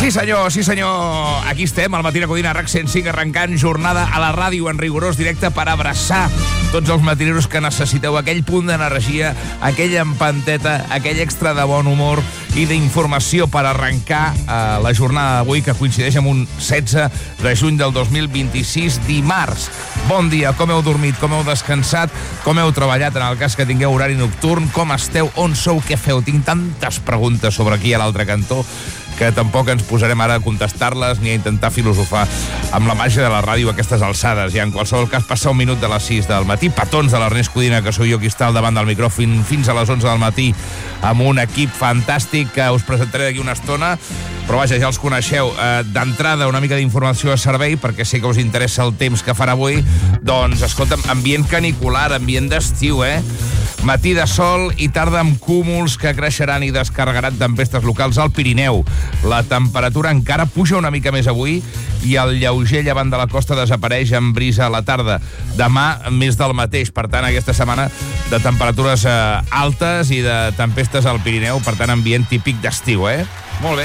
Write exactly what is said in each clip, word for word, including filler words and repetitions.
Sí senyor, sí senyor. Aquí estem, al Matí de Codina, RAC cent cinc, arrencant jornada a la ràdio en rigorós directe per abraçar tots els matineros que necessiteu aquell punt d'energia, aquella empanteta, aquell extra de bon humor i d'informació per arrencar eh, la jornada d'avui, que coincideix amb un setze de juny del dos mil vint-i-sis, dimarts. Bon dia, com heu dormit, com heu descansat, com heu treballat en el cas que tingueu horari nocturn, com esteu, on sou, què feu? Tinc tantes preguntes sobre aquí a l'altre cantó que tampoc ens posarem ara a contestar-les ni a intentar filosofar amb la màgia de la ràdio a aquestes alçades. I en qualsevol cas, passar un minut de les sis del matí, petons de l'Ernest Codina, que sou jo qui està al davant del micròfon fins a les onze del matí, amb un equip fantàstic que us presentaré d'aquí una estona. Però vaja, ja els coneixeu. Eh, D'entrada, una mica d'informació a servei, perquè sé que us interessa el temps que farà avui. Doncs, escolta'm, ambient canicular, ambient d'estiu, eh? Matí de sol i tarda amb cúmuls que creixeran i descarregaran tempestes locals al Pirineu. La temperatura encara puja una mica més avui i el lleuger llevant de la costa desapareix amb brisa a la tarda. Demà, més del mateix. Per tant, aquesta setmana de temperatures eh, altes i de tempestes al Pirineu. Per tant, ambient típic d'estiu, eh? Molt bé.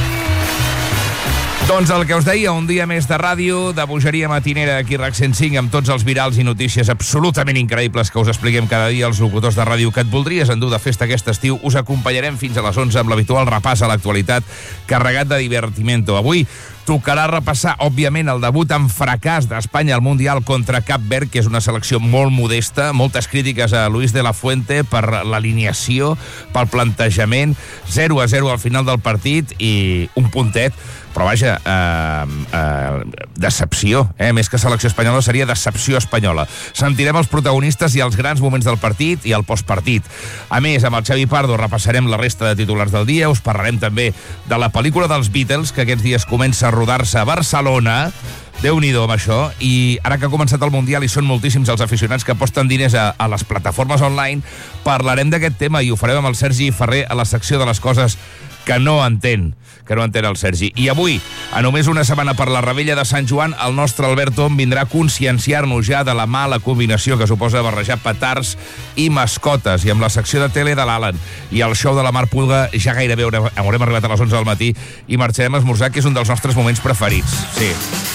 Doncs el que us deia, un dia més de ràdio, de bogeria matinera aquí a RAC cent cinc, amb tots els virals i notícies absolutament increïbles que us expliquem cada dia els locutors de ràdio que et voldries endur de festa aquest estiu. Us acompanyarem fins a les onze amb l'habitual repàs a l'actualitat carregat de divertimento. Avui tocarà repassar, òbviament, el debut en fracàs d'Espanya al Mundial contra Cap Verd, que és una selecció molt modesta, moltes crítiques a Luis de la Fuente per l'alineació, pel plantejament, zero a zero al final del partit i un puntet, però vaja, eh, eh, decepció, eh? Més que selecció espanyola seria decepció espanyola. Sentirem els protagonistes i els grans moments del partit i el postpartit. A més, amb el Xavi Pardo repassarem la resta de titulars del dia, us parlarem també de la pel·lícula dels Beatles, que aquests dies comença a rodar-se a Barcelona. Déu-n'hi-do amb això, i ara que ha començat el Mundial i són moltíssims els aficionats que aposten diners a, a les plataformes online, parlarem d'aquest tema i ho farem amb el Sergi Ferrer a la secció de les coses que no entén, que no entén el Sergi. I avui, a només una setmana per la Rebella de Sant Joan, el nostre Alberto vindrà a conscienciar-nos ja de la mala combinació que suposa barrejar petards i mascotes. I amb la secció de tele de l'Alan i el show de la Mar Pulga ja gairebé haurem, haurem arribat a les onze del matí i marxarem a esmorzar, que és un dels nostres moments preferits. Sí.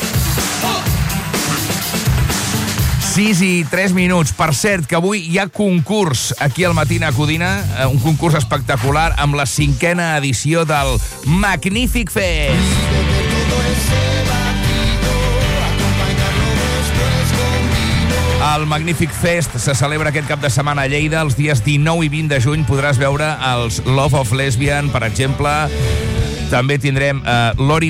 sis i tres minuts. Per cert, que avui hi ha concurs aquí al Matí a Codina, un concurs espectacular amb la cinquena edició del Magnífic Fest. El Magnífic Fest se celebra aquest cap de setmana a Lleida. Els dies dinou i vint de juny podràs veure els Love of Lesbian, per exemple. També tindrem uh, Lori